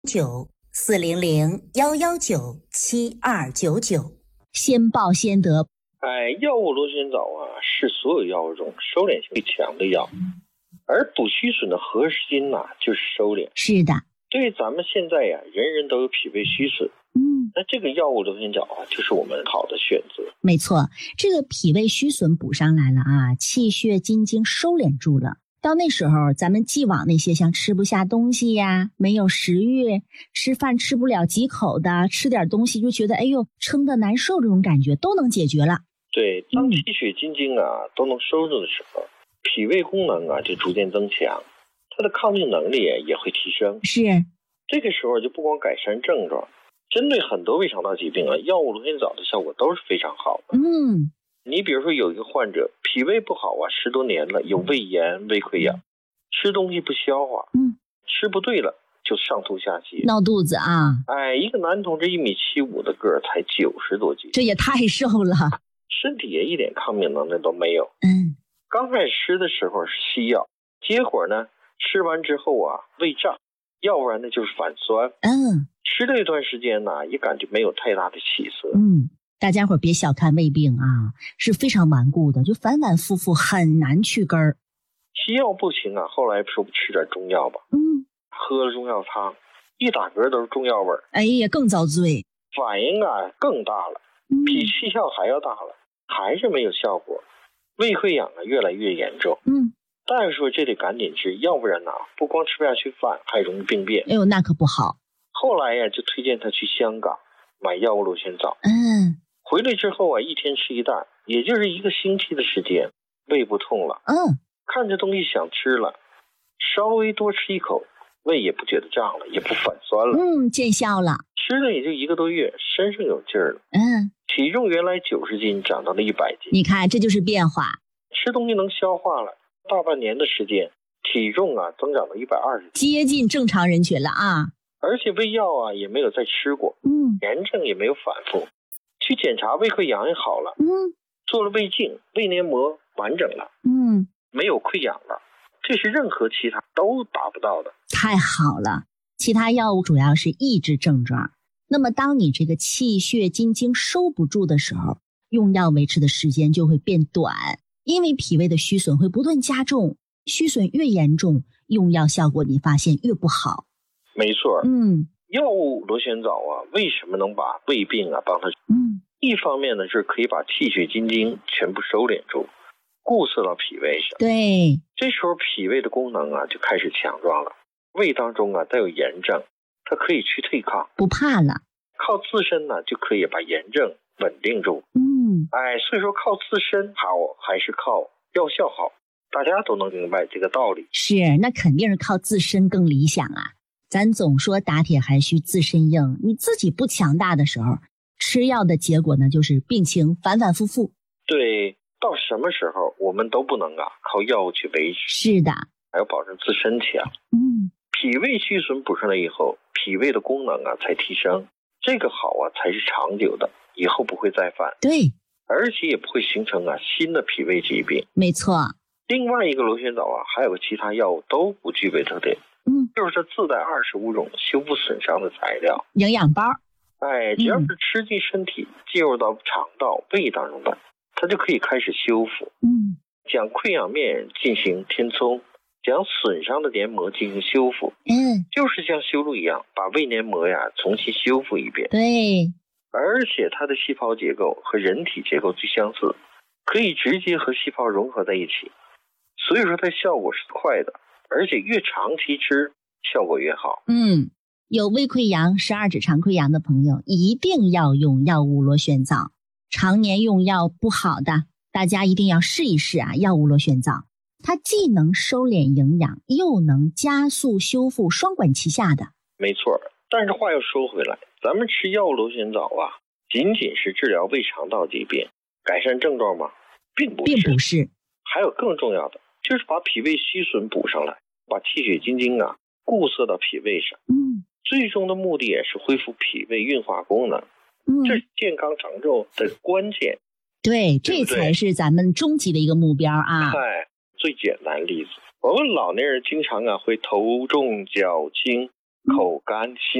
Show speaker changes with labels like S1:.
S1: 94001197299，
S2: 先报先得。
S3: 药物螺旋藻啊，是所有药物中收敛性最强的药，而补虚损的核心呐，就是收敛。
S2: 是的，
S3: 对于咱们现在呀，人人都有脾胃虚损，那这个药物螺旋藻啊，就是我们好的选择。
S2: 没错，这个脾胃虚损补上来了啊，气血津经收敛住了。到那时候，咱们既往那些像吃不下东西呀、没有食欲、吃饭吃不了几口的，吃点东西就觉得哎呦撑得难受，这种感觉都能解决了。
S3: 对，当气血津经啊都能收住的时候，脾胃功能啊就逐渐增强，它的抗病能力也会提升。
S2: 是，
S3: 这个时候就不光改善症状，针对很多胃肠道疾病啊，药物螺旋藻的效果都是非常好的。你比如说有一个患者脾胃不好啊，10多年了，有胃炎、胃溃疡，吃东西不消化，吃不对了就上吐下泻，
S2: 闹肚子啊。
S3: 一个男同志1.75米的个儿，才90多斤，
S2: 这也太瘦了，
S3: 身体也一点抗病能力都没有。刚开始吃的时候是西药，结果呢吃完之后啊胃胀，要不然呢就是反酸。吃了一段时间呢，也感觉没有太大的起色。
S2: 大家伙别小看胃病啊，是非常顽固的，就反反复复很难去根儿。
S3: 西药不行啊，后来说不吃点中药吧。喝了中药汤，一打嗝都是中药味儿。
S2: 哎呀，更遭罪，
S3: 反应啊更大了，比西药还要大了，还是没有效果。胃溃疡啊越来越严重。大夫说这得赶紧治，要不然呢不光吃不下去饭，还容易病变。
S2: 哎呦，那可不好。
S3: 后来呀就推荐他去香港买药物螺旋藻。回来之后啊，一天吃一袋，也就是1个星期的时间，胃不痛了。看着东西想吃了，稍微多吃一口，胃也不觉得胀了，也不反酸了。
S2: 见效了。
S3: 吃了也就1个多月，身上有劲儿了。体重原来90斤长到了100斤。
S2: 你看，这就是变化。
S3: 吃东西能消化了，大半年的时间，体重啊增长到120斤，
S2: 接近正常人群了啊。
S3: 而且胃药啊也没有再吃过，炎症也没有反复。去检查胃溃疡也好了，做了胃镜，胃黏膜完整了，没有溃疡了，这是任何其他都达不到的。
S2: 太好了，其他药物主要是抑制症状，那么当你这个气血津经收不住的时候，用药维持的时间就会变短，因为脾胃的虚损会不断加重，虚损越严重，用药效果你发现越不好。
S3: 没错。药物螺旋藻啊，为什么能把胃病啊帮它？一方面呢是可以把气血津经全部收敛住，固摄到脾胃上。
S2: 对，
S3: 这时候脾胃的功能啊就开始强壮了。胃当中啊带有炎症，它可以去对抗，
S2: 不怕了。
S3: 靠自身呢就可以把炎症稳定住。所以说靠自身好还是靠药效好，大家都能明白这个道理。
S2: 是，那肯定是靠自身更理想啊。咱总说打铁还需自身硬，你自己不强大的时候，吃药的结果呢就是病情反反复复。
S3: 对，到什么时候我们都不能靠药物去维持。
S2: 是的，
S3: 还要保证自身强。脾胃虚损补上来以后，脾胃的功能才提升，这个好才是长久的，以后不会再犯。
S2: 对，
S3: 而且也不会形成新的脾胃疾病。
S2: 没错。
S3: 另外一个螺旋藻还有个其他药物都不具备特点。就是它自带25种修复损伤的材料，
S2: 营养包。
S3: 只要是吃进身体，进入到肠道、胃当中的，它就可以开始修复。将溃疡面进行填充，将损伤的黏膜进行修复。就是像修路一样，把胃黏膜重新修复一遍。
S2: 对，
S3: 而且它的细胞结构和人体结构最相似，可以直接和细胞融合在一起，所以说它效果是快的。而且越长期吃效果越好。
S2: 有胃溃疡、12指肠溃疡的朋友一定要用药物螺旋藻。常年用药不好的，大家一定要试一试药物螺旋藻，它既能收敛营养，又能加速修复，双管齐下的。
S3: 没错，但是话又说回来，咱们吃药物螺旋藻仅仅是治疗胃肠道疾病，改善症状吗？并不是。还有更重要的，就是把脾胃虚损补上来，把气血津经固摄到脾胃上。最终的目的也是恢复脾胃运化功能。这是健康长寿的关键。
S2: 对，这才是咱们终极的一个目标
S3: 最简单的例子，我们老年人经常会头重脚轻， 口干心